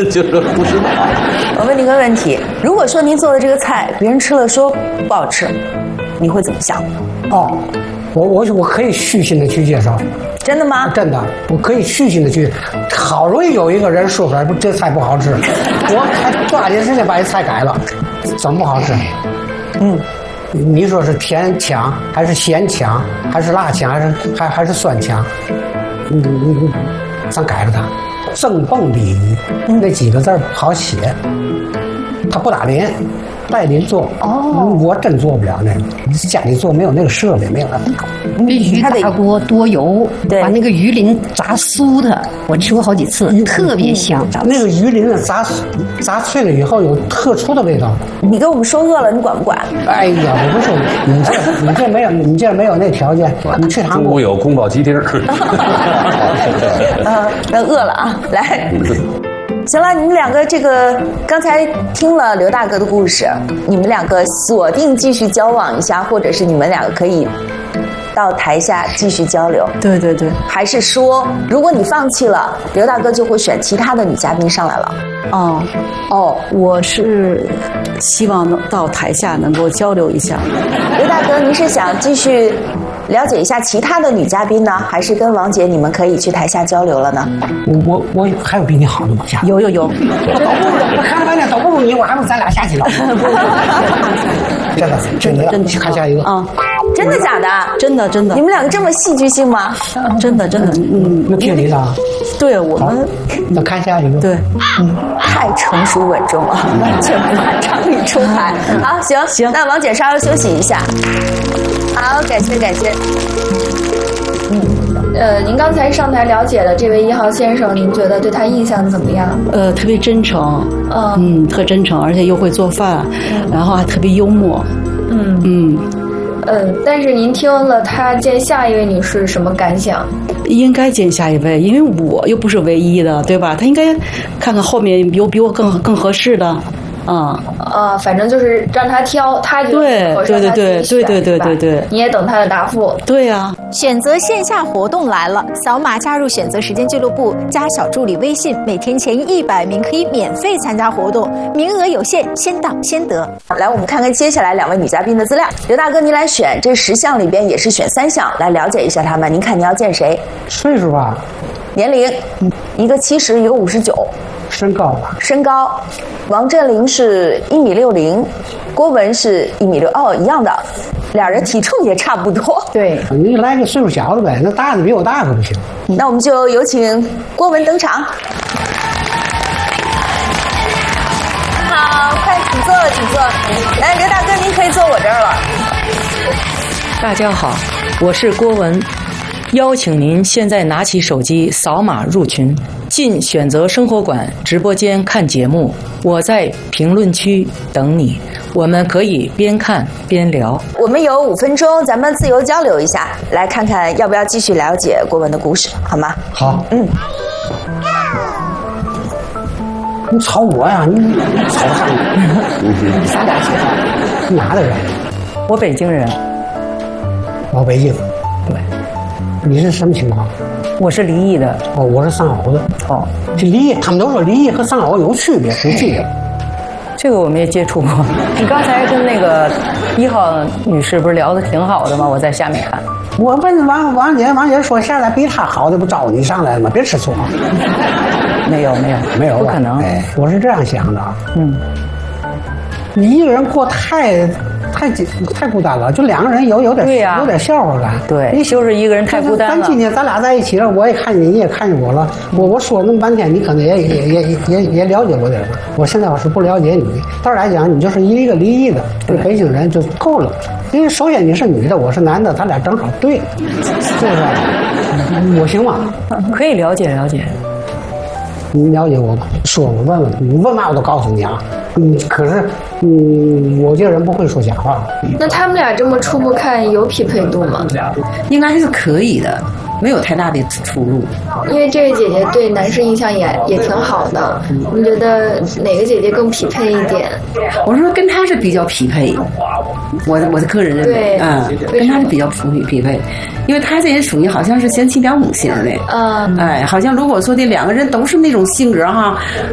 就说不知道。 我问您个问题，如果说您做的这个菜别人吃了说不好吃，你会怎么想？ 哦，我可以虚心的去接受。 真的吗？ 真的，我可以虚心的去。好容易有一个人说出来，这菜不好吃，我还抓紧时间把这菜改了，怎么不好吃？你说是甜强还是咸强，还是辣强，还是酸强？咱改了它。正蹦鲤鱼那几个字不好写，它不打脸。带您做我真做不了那个，家里做没有那个设备，没有那个。 必须大锅多油，把那个鱼鳞炸酥的，我吃过好几次，特别香。 那个鱼鳞炸脆了以后有特殊的味道。 你给我们说饿了，你管不管？ 哎呀，我不说你这没有那条件，你去韩国有宫保鸡丁。 那饿了啊，来。行了，你们两个这个刚才听了刘大哥的故事，你们两个锁定继续交往一下，或者是你们两个可以到台下继续交流。 对对对， 还是说如果你放弃了，刘大哥就会选其他的女嘉宾上来了？ 我是希望到台下能够交流一下。 刘大哥，您是想继续了解一下其他的女嘉宾呢，还是跟王姐你们可以去台下交流了呢？ 我还有比你好的吗？ 有， 我看了半天都不如你，我还不咱俩下去了。真的，去看下一个啊。 真的假的？ 真的。 你们两个这么戏剧性吗？ 真的。 那听你的。 对我们， 那看下一个。 对， 太成熟稳重了，完全不按常理出牌。好，行，那王姐稍微休息一下。好，感谢。 您刚才上台了解了这位1号先生，您觉得对他印象怎么样？ 特别真诚，特真诚，而且又会做饭，然后还特别幽默， 但是您听了他见下一位女士什么感想？ 应该见下一位，因为我又不是唯一的，对吧？他应该看看后面有比我更合适的。 反正就是让他挑，他觉得合适他自己选， 对， 你也等他的答复。 对呀。 选择线下活动来了，扫码加入选择时间俱乐部，加小助理微信，每天前100名可以免费参加活动，名额有限，先到先得。 来，我们看看接下来2位女嘉宾的资料。刘大哥，您来选，这10项里边也是选3项，来了解一下他们。您看您要见谁？ 岁数吧， 年龄，一个70，一个59。 身高吧， 身高，王振林是1.60米，郭文是1.6米，一样的，俩人体重也差不多。 对， 你来个岁数小的呗，那大的比我大可不行。 那我们就有请郭文登场。好，快请坐。来，刘大哥，您可以坐我这儿了。 大家好，我是郭文。邀请您现在拿起手机扫码入群，进选择生活馆直播间看节目，我在评论区等你，我们可以边看边聊。 我们有5分钟，咱们自由交流一下，来看看要不要继续了解郭文的故事，好吗？ 好。你吵我呀？你吵啥？ 咱俩说话。 你哪的人？ 我北京人。 我北京。 对。 你是什么情况？ 我是离异的。 我是丧偶的。这离异，他们都说离异和丧偶有区别。 这个我们也接触过。你刚才跟那个1号女士不是聊得挺好的吗？我在下面看。 我问王姐说下来比她好的不招你上来了吗？别吃醋。 没有，不可能。 我是这样想的。你一个人过太孤单了，就2个人有点笑话感。 对，你就是一个人太孤单了。 咱今天咱俩在一起了，我也看见你，也看见我了。我说了那么半天，你可能也了解我点吧。我现在我是不了解你，当然来讲，你就是一个离异的北京人就够了。因为首先你是女的，我是男的，咱俩正好对，是不是？我行吗？ 可以了解。 你了解我吧？说我问问你，问嘛我都告诉你啊。可是我这个人不会说假话。 那他们俩这么初步看有匹配度吗？ 应该是可以的，没有太大的出入。 因为这位姐姐对男士印象也挺好的，你觉得哪个姐姐更匹配一点？ 我说跟她是比较匹配，我的个人认为，跟她是比较匹配，因为她这也属于好像是贤妻良母型的，好像如果说这2个人都是那种性格哈。